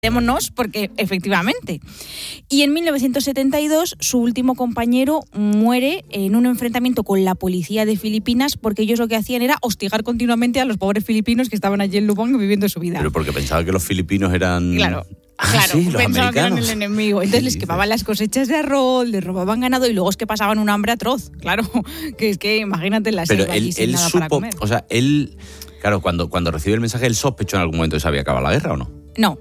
Démonos porque efectivamente. Y en 1972 su último compañero muere en un enfrentamiento con la policía de Filipinas porque ellos lo que hacían era hostigar continuamente a los pobres filipinos que estaban allí en Lubang viviendo su vida. Pero porque pensaba que los filipinos eran... Claro, sí, los pensaban que eran americanos. el enemigo. Entonces les quemaban las cosechas de arroz, les robaban ganado y luego es que pasaban un hambre atroz. Claro, que es que imagínate la selva allí sin nada para comer. O sea, él, claro, cuando recibe el mensaje, él sospechó en algún momento de que se había acabado la guerra, ¿o no? No.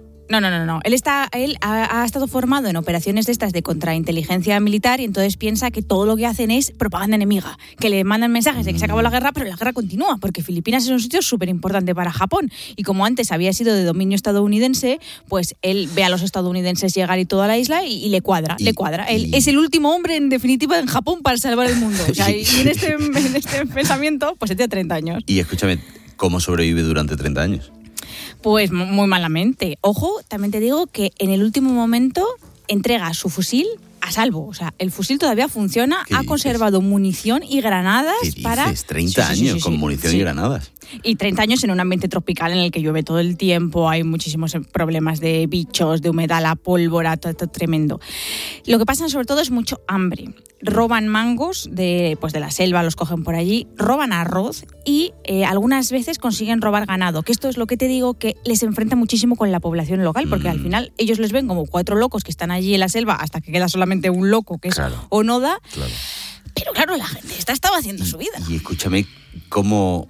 Él ha estado formado en operaciones de estas de contrainteligencia militar y entonces piensa que todo lo que hacen es propaganda enemiga, que le mandan mensajes de que se acabó la guerra, pero la guerra continúa, porque Filipinas es un sitio súper importante para Japón y como antes había sido de dominio estadounidense, pues él ve a los estadounidenses llegar y toda la isla y le cuadra. Él es el último hombre, en definitiva, en Japón para salvar el mundo. O sea, y en este pensamiento, pues tiene 30 años. Y escúchame, ¿cómo sobrevive durante 30 años? Pues muy malamente. Ojo, también te digo que en el último momento entrega su fusil a salvo. O sea, el fusil todavía funciona, ha conservado munición y granadas para... ¿Qué dices? 30 años con munición y granadas. Y 30 años en un ambiente tropical en el que llueve todo el tiempo, hay muchísimos problemas de bichos, de humedad, la pólvora, todo tremendo. Lo que pasa sobre todo es mucho hambre. Roban mangos de la selva, los cogen por allí, roban arroz y algunas veces consiguen robar ganado, que esto es lo que te digo, que les enfrenta muchísimo con la población local, porque al final ellos les ven como 4 locos que están allí en la selva hasta que queda solamente un loco, que es Onoda. Claro. Pero claro, la gente estaba haciendo su vida. Y escúchame, ¿cómo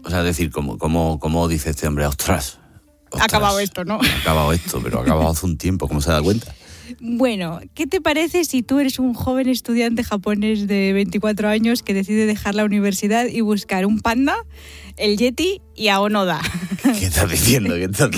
dice este hombre? Ostras, ha acabado esto, ¿no? Ha acabado esto, pero ha acabado hace un tiempo, ¿cómo se da cuenta? Bueno, ¿qué te parece si tú eres un joven estudiante japonés de 24 años que decide dejar la universidad y buscar un panda, el Yeti y a Onoda? ¿Qué estás diciendo?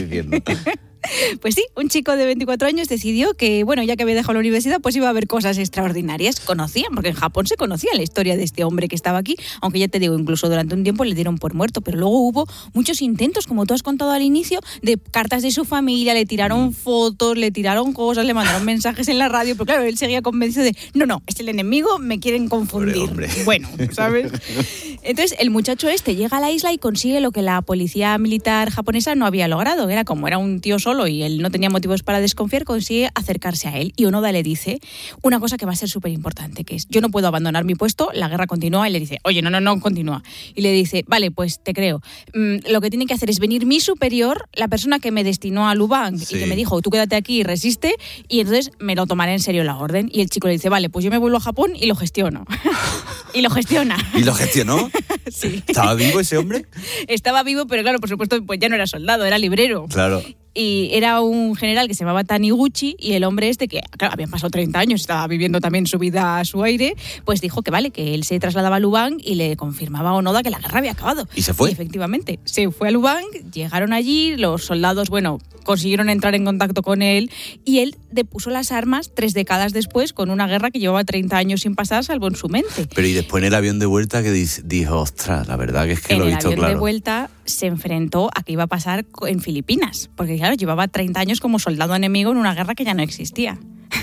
Pues sí, un chico de 24 años decidió que, bueno, ya que había dejado la universidad, pues iba a haber cosas extraordinarias. Conocían, porque en Japón se conocía la historia de este hombre que estaba aquí, aunque ya te digo, incluso durante un tiempo le dieron por muerto, pero luego hubo muchos intentos, como tú has contado al inicio, de cartas de su familia, le tiraron fotos, le tiraron cosas, le mandaron mensajes en la radio, pero claro, él seguía convencido de, no, es el enemigo, me quieren confundir. Bueno, ¿sabes? Entonces, el muchacho este llega a la isla y consigue lo que la policía militar japonesa no había logrado, era como era un tío solo y él no tenía motivos para desconfiar, consigue acercarse a él y Onoda le dice una cosa que va a ser súper importante, que es, yo no puedo abandonar mi puesto, la guerra continúa, y le dice, oye, no, continúa. Y le dice, vale, pues te creo, lo que tiene que hacer es venir mi superior, la persona que me destinó a Lubang y que me dijo, tú quédate aquí y resiste, y entonces me lo tomaré en serio la orden. Y el chico le dice, vale, pues yo me vuelvo a Japón y lo gestiono. Y lo gestiona. ¿Y lo gestionó? Sí. ¿Estaba vivo ese hombre? Estaba vivo, pero claro, por supuesto, pues ya no era soldado, era librero. Claro. Y era un general que se llamaba Taniguchi y el hombre este, que claro, habían pasado 30 años, estaba viviendo también su vida a su aire, pues dijo que vale, que él se trasladaba a Lubang y le confirmaba a Onoda que la guerra había acabado. ¿Y se fue? Y efectivamente, se fue a Lubang, llegaron allí, los soldados, consiguieron entrar en contacto con él y él depuso las armas 3 décadas después con una guerra que llevaba 30 años sin pasar, salvo en su mente. Pero y después en el avión de vuelta que dijo, ostras, la verdad que es que lo he visto claro. En el avión de vuelta se enfrentó a qué iba a pasar en Filipinas, porque claro, llevaba 30 años como soldado enemigo en una guerra que ya no existía.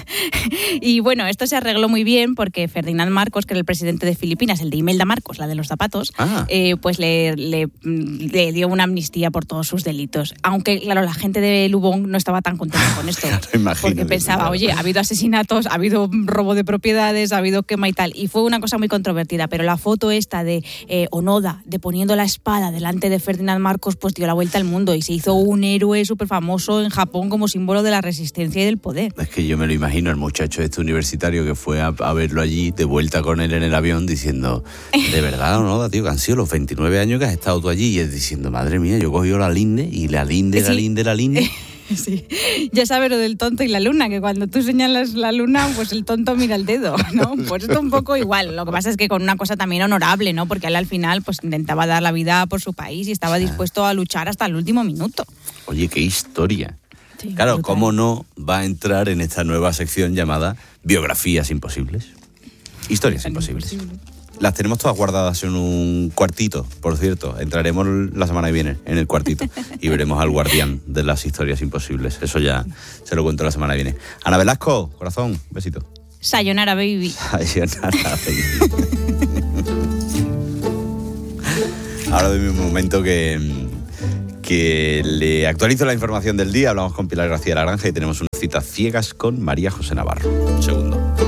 Y bueno, esto se arregló muy bien porque Ferdinand Marcos, que era el presidente de Filipinas, el de Imelda Marcos, la de los zapatos, pues le dio una amnistía por todos sus delitos. Aunque, claro, la gente de Lubang no estaba tan contenta con esto. Porque pensaba, oye, ha habido asesinatos, ha habido robo de propiedades, ha habido quema y tal. Y fue una cosa muy controvertida. Pero la foto esta de Onoda, de poniendo la espada delante de Ferdinand Marcos, pues dio la vuelta al mundo y se hizo un héroe súper famoso en Japón como símbolo de la resistencia y del poder. Es que yo me lo imagino, el muchacho este universitario que fue a verlo allí, de vuelta con él en el avión, diciendo, de verdad, Onoda, tío, que han sido los 29 años que has estado tú allí, y él diciendo, madre mía, yo cogí la linde, y la linde. Sí, ya sabes lo del tonto y la luna, que cuando tú señalas la luna, pues el tonto mira el dedo, ¿no? Pues esto un poco igual, lo que pasa es que con una cosa también honorable, ¿no? Porque él al final pues intentaba dar la vida por su país y estaba dispuesto a luchar hasta el último minuto. Oye, qué historia. Sí, claro, brutal. ¿cómo no va a entrar en esta nueva sección llamada Biografías Imposibles? Historias imposibles. Las tenemos todas guardadas en un cuartito, por cierto. Entraremos la semana que viene en el cuartito y veremos al guardián de las historias imposibles. Eso ya se lo cuento la semana que viene. Ana Velasco, corazón, besito. Sayonara, baby. Sayonara, baby. Ahora doy un momento que que le actualizo la información del día. Hablamos con Pilar García Laranja y tenemos unas citas ciegas con María José Navarro. Un segundo.